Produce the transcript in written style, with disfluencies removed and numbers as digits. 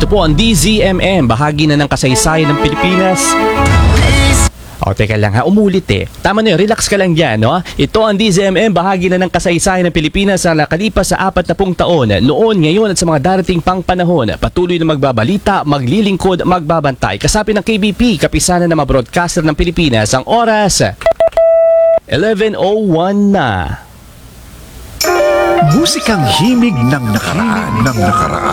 Ito po ang DZMM, bahagi na ng kasaysayan ng Pilipinas. O, teka lang ha, umulit eh. Tama na yun, relax ka lang dyan, no? Ito ang DZMM, bahagi na ng kasaysayan ng Pilipinas sa nakalipas sa 40 taon. Noon, ngayon at sa mga darating pang panahon, patuloy na magbabalita, maglilingkod, magbabantay. Kasapi ng KBP, kapisanan ng mga broadcaster ng Pilipinas, ang oras 11:01 na. Musikang himig ng nakaraan.